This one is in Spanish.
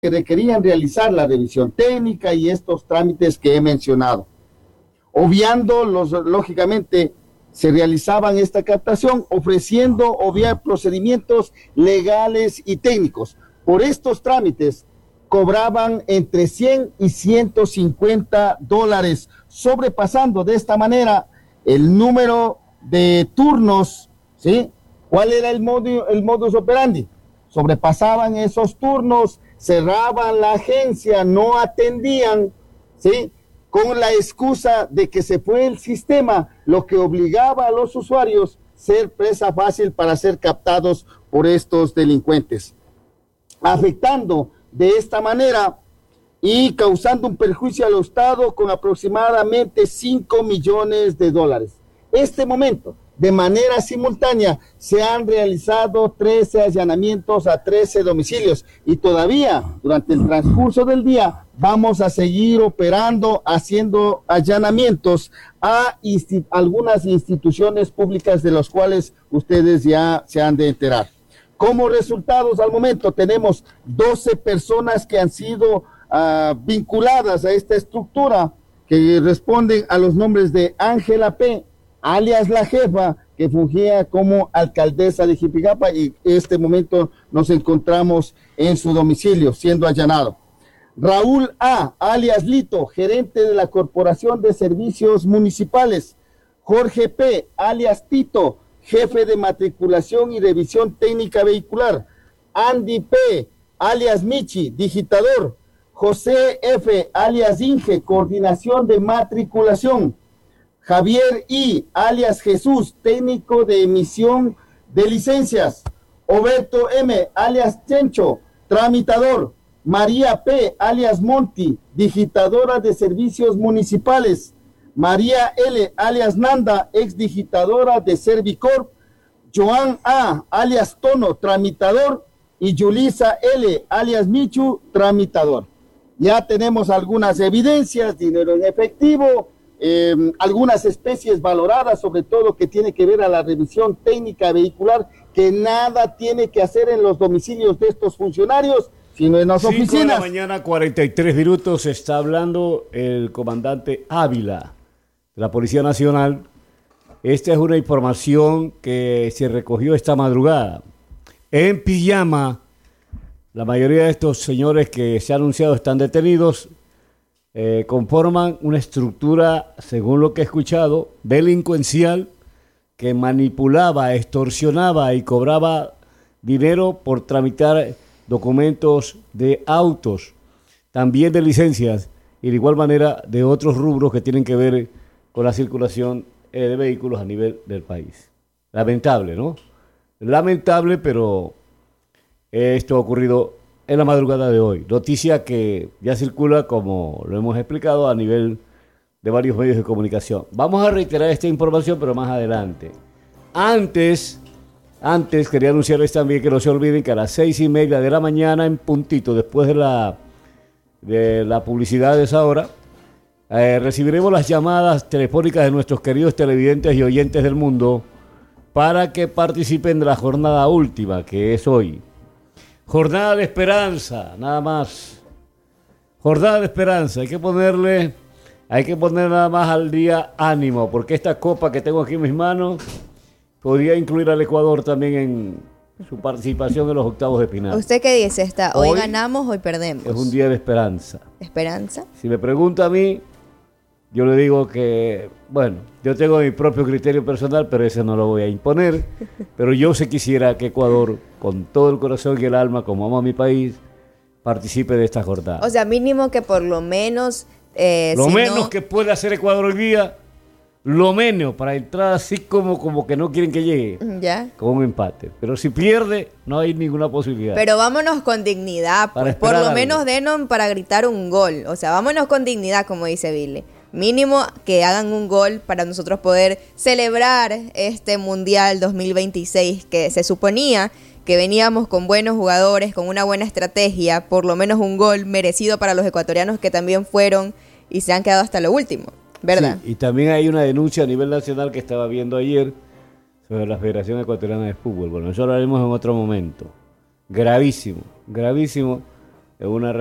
que requerían realizar la revisión técnica y estos trámites que he mencionado. Obviando, lógicamente, se realizaban esta captación ofreciendo obviar procedimientos legales y técnicos. Por estos trámites cobraban entre 100 y $150, sobrepasando de esta manera el número de turnos, ¿sí? ¿Cuál era el modus operandi? Sobrepasaban esos turnos, cerraban la agencia, no atendían, ¿sí? Con la excusa de que se fue el sistema, lo que obligaba a los usuarios a ser presa fácil para ser captados por estos delincuentes, afectando de esta manera y causando un perjuicio al Estado con aproximadamente $5 millones. Este momento, de manera simultánea, se han realizado 13 allanamientos a 13 domicilios y todavía durante el transcurso del día vamos a seguir operando, haciendo allanamientos a algunas instituciones públicas de las cuales ustedes ya se han de enterar. Como resultados, al momento tenemos 12 personas que han sido vinculadas a esta estructura, que responden a los nombres de Ángela P., alias La Jefa, que fungía como alcaldesa de Jipigapa, y en este momento nos encontramos en su domicilio siendo allanado. Raúl A., alias Lito, gerente de la Corporación de Servicios Municipales. Jorge P., alias Tito, jefe de matriculación y revisión técnica vehicular. Andy P., alias Michi, digitador. José F., alias Inge, coordinación de matriculación. Javier I., alias Jesús, técnico de emisión de licencias. Oberto M., alias Chencho, tramitador. María P., alias Monti, digitadora de servicios municipales. María L., alias Nanda, ex digitadora de Servicorp. Joan A., alias Tono, tramitador. Y Yulisa L., alias Michu, tramitador. Ya tenemos algunas evidencias, dinero en efectivo, algunas especies valoradas, sobre todo que tiene que ver a la revisión técnica vehicular, que nada tiene que hacer en los domicilios de estos funcionarios, sino en las oficinas. 5 de la mañana, 43 minutos, está hablando el comandante Ávila de la Policía Nacional. Esta es una información que se recogió esta madrugada. En pijama, la mayoría de estos señores que se ha anunciado están detenidos. Conforman una estructura, según lo que he escuchado, delincuencial que manipulaba, extorsionaba y cobraba dinero por tramitar documentos de autos, también de licencias y de igual manera de otros rubros que tienen que ver con la circulación de vehículos a nivel del país. Lamentable, ¿no? Lamentable, pero esto ha ocurrido en la madrugada de hoy. Noticia que ya circula, como lo hemos explicado, a nivel de varios medios de comunicación. Vamos a reiterar esta información, pero más adelante. Antes quería anunciarles también que no se olviden que a las 6:30 de la mañana, en puntito, después de la publicidad de esa hora, recibiremos las llamadas telefónicas de nuestros queridos televidentes y oyentes del mundo para que participen de la jornada última, que es hoy. Jornada de esperanza, nada más. Jornada de esperanza. Hay que poner nada más al día ánimo, porque esta copa que tengo aquí en mis manos podría incluir al Ecuador también en su participación en los octavos de final. ¿Usted qué dice? Hoy ganamos, hoy perdemos. Es un día de esperanza. ¿Esperanza? Si me pregunta a mí, yo le digo que, bueno, yo tengo mi propio criterio personal, pero ese no lo voy a imponer. Pero yo sí quisiera que Ecuador, con todo el corazón y el alma, como amo a mi país, participe de esta jornada. O sea, mínimo que por lo menos... que puede hacer Ecuador hoy día, lo menos, para entrar así como que no quieren que llegue. Ya. Con un empate. Pero si pierde, no hay ninguna posibilidad. Pero vámonos con dignidad, pues. Por lo menos denos para gritar un gol. O sea, vámonos con dignidad, como dice Billy. Mínimo que hagan un gol para nosotros poder celebrar este Mundial 2026, que se suponía que veníamos con buenos jugadores, con una buena estrategia, por lo menos un gol merecido para los ecuatorianos que también fueron y se han quedado hasta lo último, ¿verdad? Sí, y también hay una denuncia a nivel nacional que estaba viendo ayer sobre la Federación Ecuatoriana de Fútbol. Bueno, eso lo haremos en otro momento. Gravísimo, gravísimo en una